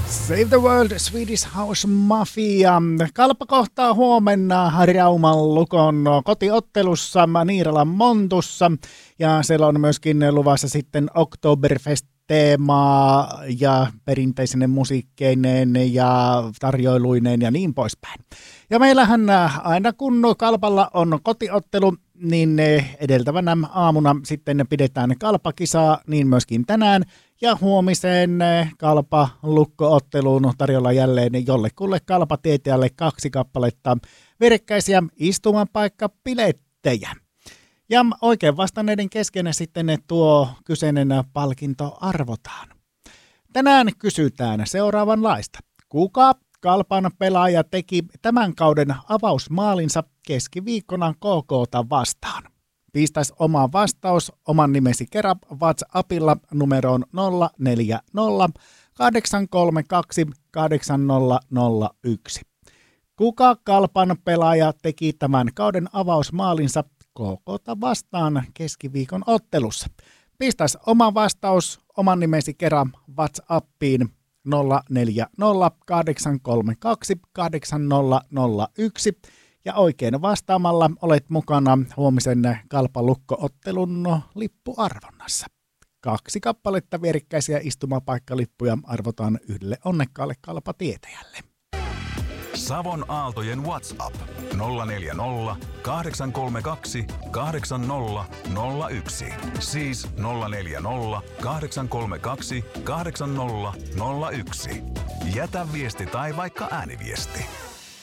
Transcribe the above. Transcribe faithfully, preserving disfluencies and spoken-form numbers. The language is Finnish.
Save the World, Swedish House Mafia. Kalpa kohtaa huomenna Rauman Lukon kotiottelussa Niiralan Montussa. Ja siellä on myöskin luvassa sitten Oktoberfest-teemaa ja perinteisine musiikkeineen ja tarjoiluineen ja niin poispäin. Ja meillähän aina kun Kalpalla on kotiottelu, niin edeltävänä aamuna sitten pidetään Kalpakisaa, niin myöskin tänään. Ja huomiseen Kalpa-lukko-otteluun tarjolla jälleen jollekulle Kalpa-tietäjälle kaksi kappaletta vierekkäisiä istumapaikkapilettejä. Ja oikein vastanneiden kesken sitten tuo kyseinen palkinto arvotaan. Tänään kysytään seuraavanlaista. Kuka Kalpan pelaaja teki tämän kauden avausmaalinsa keskiviikkona K K:ta vastaan? Pistäisi oma vastaus oman nimesi kerran WhatsAppilla numeroon nolla neljä nolla kahdeksan kolme kaksi kahdeksan nolla nolla yksi. Kuka Kalpan pelaaja teki tämän kauden avausmaalinsa K K:ta vastaan keskiviikon ottelussa? Pistäisi oma vastaus oman nimesi kerran WhatsAppiin nolla neljä nolla kahdeksan kolme kaksi kahdeksan nolla nolla yksi. Ja oikein vastaamalla olet mukana huomisen Kalpa-lukko-ottelun lippuarvonnassa. Kaksi kappaletta vierekkäisiä istumapaikkalippuja arvotaan yhdelle onnekkaalle Kalpa-tietäjälle. Savon Aaltojen WhatsApp nolla neljä nolla kahdeksan kolme kaksi kahdeksan nolla nolla yksi. Siis nolla neljä nolla kahdeksan kolme kaksi kahdeksan nolla nolla yksi. Jätä viesti tai vaikka ääniviesti.